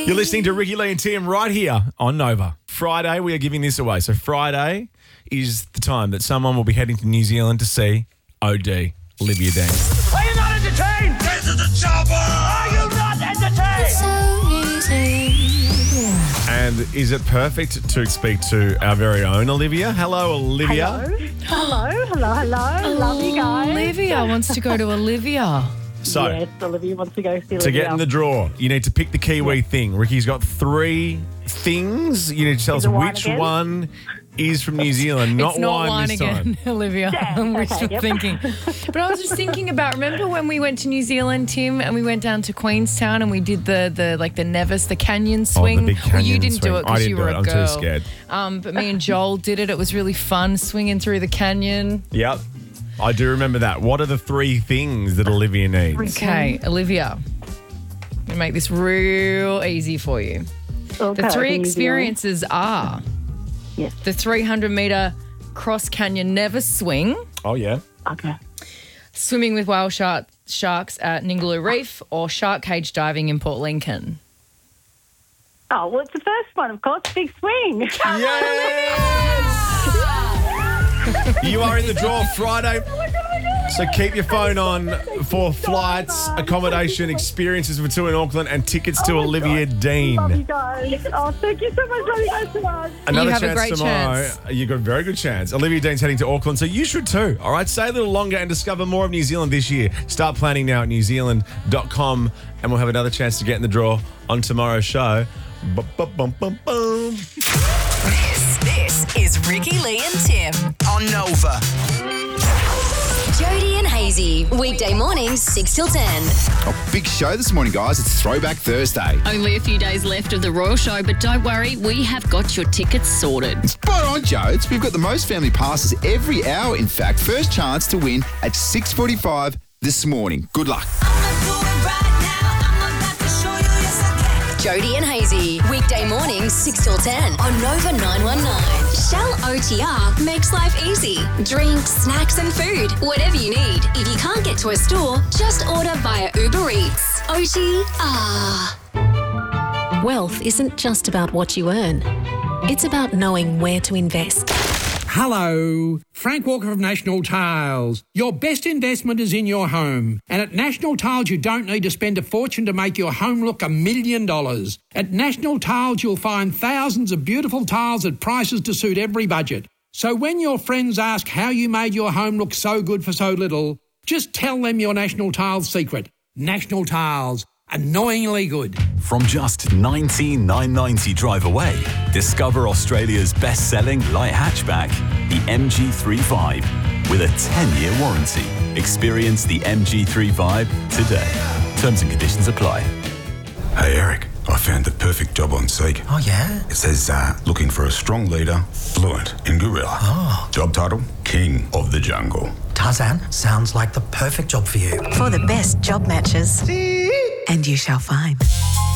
You're listening to Ricky Lee and Tim right here on Nova. Friday, we are giving this away. So Friday is the time that someone will be heading to New Zealand to see OD, Olivia Dean. Are you not entertained? Get to the chopper! Are you not entertained? And is it perfect to speak to our very own Olivia? Hello, Olivia. Hello. Love you guys. Olivia wants to go to Olivia. So, Yes, Olivia wants to go see Olivia. to get in the draw, you need to pick the Kiwi thing. Ricky's got 3 things. You need to tell us it wine which again? one is from New Zealand, It's not wine this again, time. Olivia. We're okay, still yep. thinking. But I was just thinking about, remember when we went to New Zealand, Tim, and we went down to Queenstown and we did the Nevis, the canyon swing? big Well, you canyon didn't do swing. it I because didn't you do were it. a I'm too girl. scared. But me and Joel did it. It was really fun swinging through the canyon. Yep. I do remember that. What are the 3 things that Olivia needs? Okay, Olivia, we make this real easy for you. Okay, The 3 New Zealand. experiences are Yes. the 300-metre cross canyon Nevis swing, Oh, yeah. Okay. swimming with whale sharks at Ningaloo Reef, or shark cage diving in Port Lincoln. Oh, well, it's the first one, of course. Big swing. Yes! You are in the draw Friday. So keep your phone on for flights, accommodation, experiences for 2 in Auckland, and tickets to Olivia Dean. Love you guys. Oh, thank you so much. Love you guys so much. Another You have a chance great tomorrow. chance. You've got a very good chance. Olivia Dean's heading to Auckland, so you should too. All right, stay a little longer and discover more of New Zealand this year. Start planning now at newzealand.com, and we'll have another chance to get in the draw on tomorrow's show. Bum. This is Ricky Lee and Tim. On Nova. Jody and Hazy, weekday mornings 6 till 10. A big show this morning, guys. It's Throwback Thursday. Only a few days left of the Royal Show, but don't worry, we have got your tickets sorted. Spot on, Jodes. We've got the most family passes every hour, in fact. First chance to win at 6:45 this morning. Good luck. Jody and Hazy, weekday mornings 6 till 10 on Nova 919. Shell OTR makes life easy. Drinks, snacks and food, whatever you need. If you can't get to a store, just order via Uber Eats. OTR. Wealth isn't just about what you earn. It's about knowing where to invest. Hello, Frank Walker of National Tiles. Your best investment is in your home. And at National Tiles, you don't need to spend a fortune to make your home look $1 million. At National Tiles, you'll find thousands of beautiful tiles at prices to suit every budget. So when your friends ask how you made your home look so good for so little, just tell them your National Tiles secret. National Tiles. Annoyingly good. From just $19,990 drive away, discover Australia's best-selling light hatchback, the MG3 with a 10-year warranty. Experience the MG3 today. Terms and conditions apply. Hey, Eric. I found the perfect job on Seek. Oh, yeah? It says, looking for a strong leader, fluent in gorilla. Oh. Job title, King of the Jungle. Tarzan, sounds like the perfect job for you. For the best job matches. And you shall find.